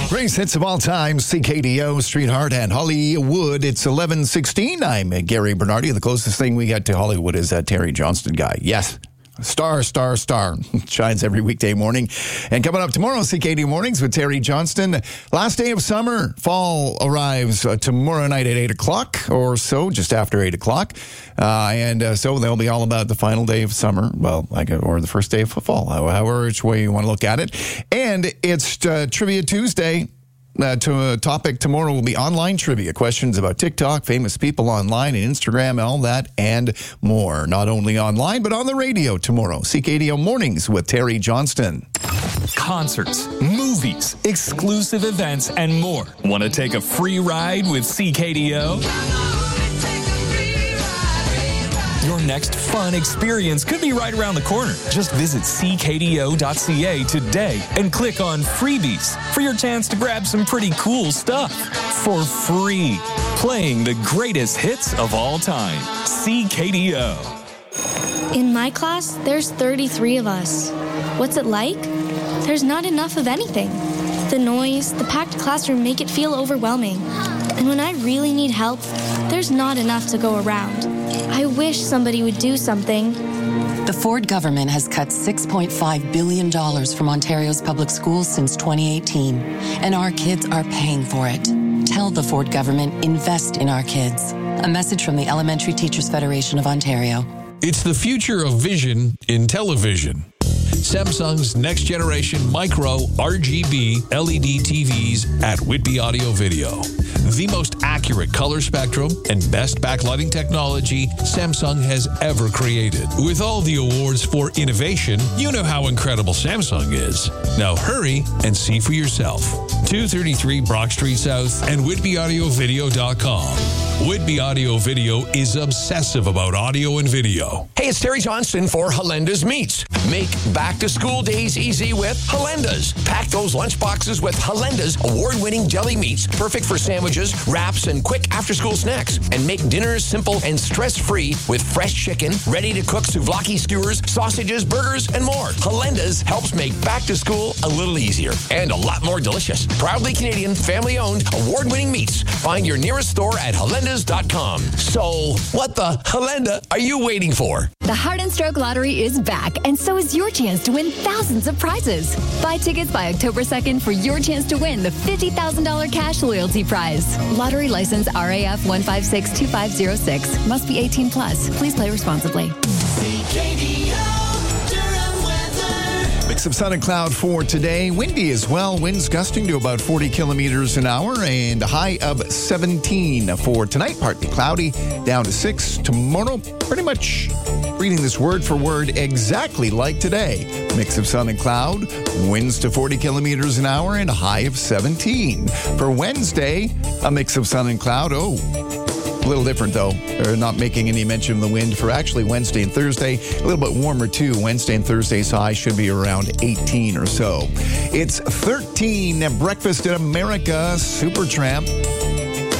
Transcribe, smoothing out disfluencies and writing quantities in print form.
Greatest hits of all time, CKDO, Streetheart, and Hollywood. It's 11:16. I'm Gary Bernardi. The closest thing we got to Hollywood is that Terry Johnston guy. Yes. Star. Shines every weekday morning. And coming up tomorrow, CKD Mornings with Terry Johnston. Last day of summer. Fall arrives tomorrow night at 8 o'clock or so, just after 8 o'clock. So they'll be all about the final day of summer, or the first day of fall, however which way you want to look at it. And it's Trivia Tuesday. Topic tomorrow will be online trivia. Questions about TikTok, famous people online, and Instagram, all that, and more. Not only online, but on the radio tomorrow. CKDO Mornings with Terry Johnston. Concerts, movies, exclusive events, and more. Want to take a free ride with CKDO? Your next fun experience could be right around the corner. Just visit ckdo.ca today and click on Freebies for your chance to grab some pretty cool stuff for free. Playing the greatest hits of all time. CKDO. In my class, there's 33 of us. What's it like? There's not enough of anything. The noise, the packed classroom make it feel overwhelming. And when I really need help, there's not enough to go around. I wish somebody would do something. The Ford government has cut $6.5 billion from Ontario's public schools since 2018, and our kids are paying for it. Tell the Ford government, invest in our kids. A message from the Elementary Teachers Federation of Ontario. It's the future of vision in television. Samsung's next generation micro RGB LED TVs at Whitby Audio Video. The most accurate color spectrum and best backlighting technology Samsung has ever created. With all the awards for innovation, you know how incredible Samsung is. Now hurry and see for yourself. 233 Brock Street South and WhitbyAudioVideo.com. Whitby Audio Video is obsessive about audio and video. Hey, it's Terry Johnston for Halenda's Meats. Make back-to-school days easy with Halenda's. Pack those lunch boxes with Halenda's award-winning deli meats, perfect for sandwiches, wraps, and quick after-school snacks. And make dinners simple and stress-free with fresh chicken, ready-to-cook souvlaki skewers, sausages, burgers, and more. Halenda's helps make back-to-school a little easier and a lot more delicious. Proudly Canadian, family-owned, award-winning meats. Find your nearest store at Halendas.com. So, what the Halenda are you waiting for? The Heart and Stroke Lottery is back, and so is your chance to win thousands of prizes. Buy tickets by October 2nd for your chance to win the $50,000 cash loyalty prize. Lottery license RAF 1562506. Must be 18 plus. Please play responsibly. Mix of sun and cloud for today. Windy as well. Winds gusting to about 40 kilometers an hour and a high of 17 for tonight. Partly cloudy, down to 6. Tomorrow, pretty much reading this word for word exactly like today. Mix of sun and cloud, winds to 40 kilometers an hour and a high of 17. For Wednesday, a mix of sun and cloud. A little different, though. They're not making any mention of the wind for actually Wednesday and Thursday. A little bit warmer, too. Wednesday and Thursday's high should be around 18 or so. It's 13. Breakfast in America. Supertramp.